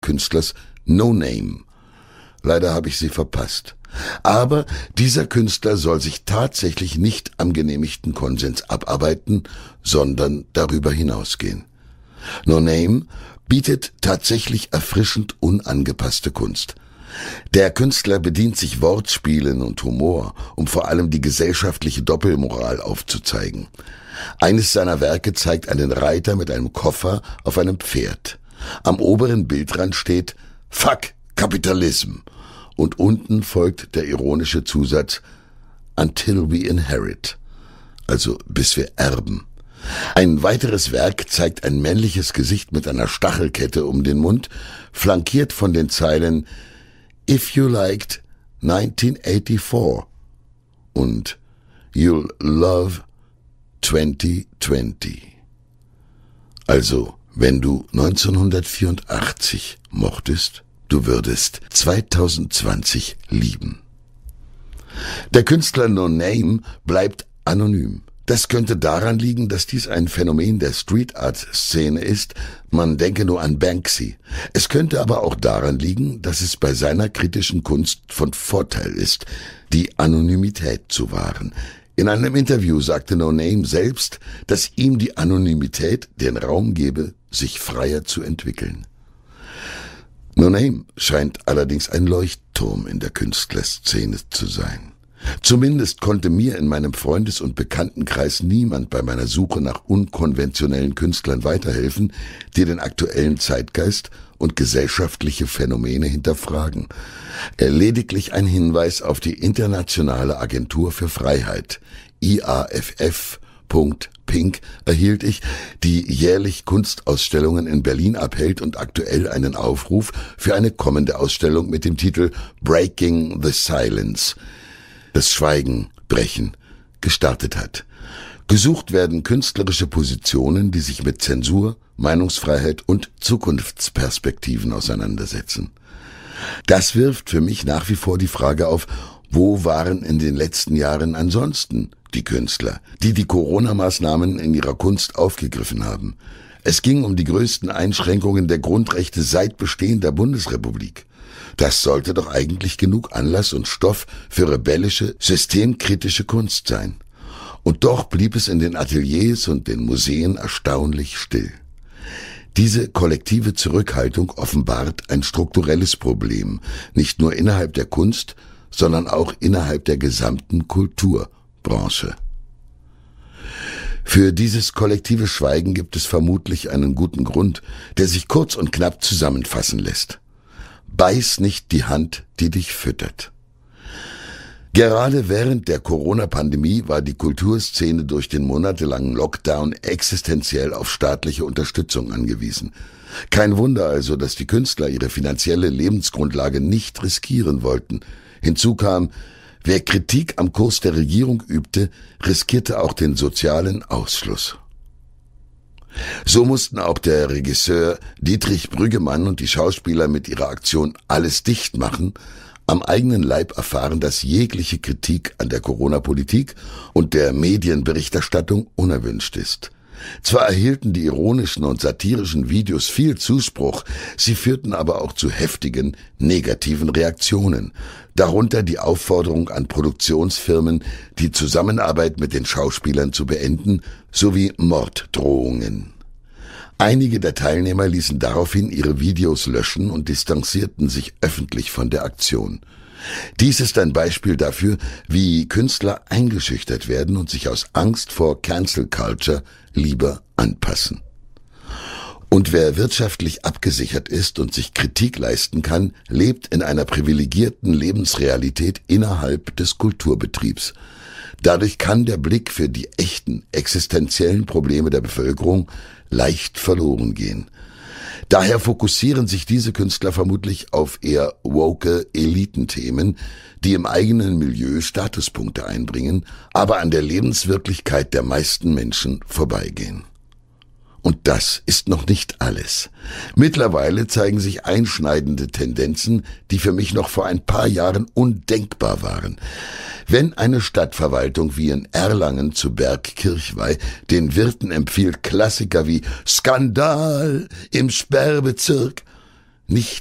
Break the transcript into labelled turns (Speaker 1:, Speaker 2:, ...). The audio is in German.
Speaker 1: Künstlers No Name. Leider habe ich sie verpasst. Aber dieser Künstler soll sich tatsächlich nicht am genehmigten Konsens abarbeiten, sondern darüber hinausgehen. No Name bietet tatsächlich erfrischend unangepasste Kunst. Der Künstler bedient sich Wortspielen und Humor, um vor allem die gesellschaftliche Doppelmoral aufzuzeigen. Eines seiner Werke zeigt einen Reiter mit einem Koffer auf einem Pferd. Am oberen Bildrand steht »Fuck Kapitalism« und unten folgt der ironische Zusatz »Until we inherit«, also bis wir erben. Ein weiteres Werk zeigt ein männliches Gesicht mit einer Stachelkette um den Mund, flankiert von den Zeilen »If you liked 1984« und »You'll love 2020«. Also, wenn du 1984 mochtest, du würdest 2020 lieben. Der Künstler No Name bleibt anonym. Das könnte daran liegen, dass dies ein Phänomen der Street-Art-Szene ist, man denke nur an Banksy. Es könnte aber auch daran liegen, dass es bei seiner kritischen Kunst von Vorteil ist, die Anonymität zu wahren. In einem Interview sagte No Name selbst, dass ihm die Anonymität den Raum gebe, sich freier zu entwickeln. No Name scheint allerdings ein Leuchtturm in der Künstlerszene zu sein. Zumindest konnte mir in meinem Freundes- und Bekanntenkreis niemand bei meiner Suche nach unkonventionellen Künstlern weiterhelfen, die den aktuellen Zeitgeist und gesellschaftliche Phänomene hinterfragen. Lediglich ein Hinweis auf die Internationale Agentur für Freiheit, IAFF.Pink, erhielt ich, die jährlich Kunstausstellungen in Berlin abhält und aktuell einen Aufruf für eine kommende Ausstellung mit dem Titel Breaking the Silence, das Schweigen brechen, gestartet hat. Gesucht werden künstlerische Positionen, die sich mit Zensur, Meinungsfreiheit und Zukunftsperspektiven auseinandersetzen. Das wirft für mich nach wie vor die Frage auf, wo waren in den letzten Jahren ansonsten die Künstler, die die Corona-Maßnahmen in ihrer Kunst aufgegriffen haben? Es ging um die größten Einschränkungen der Grundrechte seit Bestehen der Bundesrepublik. Das sollte doch eigentlich genug Anlass und Stoff für rebellische, systemkritische Kunst sein. Und doch blieb es in den Ateliers und den Museen erstaunlich still. Diese kollektive Zurückhaltung offenbart ein strukturelles Problem, nicht nur innerhalb der Kunst, sondern auch innerhalb der gesamten Kulturbranche. Für dieses kollektive Schweigen gibt es vermutlich einen guten Grund, der sich kurz und knapp zusammenfassen lässt. Beiß nicht die Hand, die dich füttert. Gerade während der Corona-Pandemie war die Kulturszene durch den monatelangen Lockdown existenziell auf staatliche Unterstützung angewiesen. Kein Wunder also, dass die Künstler ihre finanzielle Lebensgrundlage nicht riskieren wollten. Hinzu kam, wer Kritik am Kurs der Regierung übte, riskierte auch den sozialen Ausschluss. So mussten auch der Regisseur Dietrich Brüggemann und die Schauspieler mit ihrer Aktion Alles dicht machen am eigenen Leib erfahren, dass jegliche Kritik an der Corona-Politik und der Medienberichterstattung unerwünscht ist. Zwar erhielten die ironischen und satirischen Videos viel Zuspruch, sie führten aber auch zu heftigen, negativen Reaktionen, darunter die Aufforderung an Produktionsfirmen, die Zusammenarbeit mit den Schauspielern zu beenden, sowie Morddrohungen. Einige der Teilnehmer ließen daraufhin ihre Videos löschen und distanzierten sich öffentlich von der Aktion. Dies ist ein Beispiel dafür, wie Künstler eingeschüchtert werden und sich aus Angst vor Cancel Culture lieber anpassen. Und wer wirtschaftlich abgesichert ist und sich Kritik leisten kann, lebt in einer privilegierten Lebensrealität innerhalb des Kulturbetriebs. Dadurch kann der Blick für die echten, existenziellen Probleme der Bevölkerung leicht verloren gehen. Daher fokussieren sich diese Künstler vermutlich auf eher woke Elitenthemen, die im eigenen Milieu Statuspunkte einbringen, aber an der Lebenswirklichkeit der meisten Menschen vorbeigehen. Und das ist noch nicht alles. Mittlerweile zeigen sich einschneidende Tendenzen, die für mich noch vor ein paar Jahren undenkbar waren. Wenn eine Stadtverwaltung wie in Erlangen zu Bergkirchweih den Wirten empfiehlt, Klassiker wie »Skandal im Sperrbezirk« nicht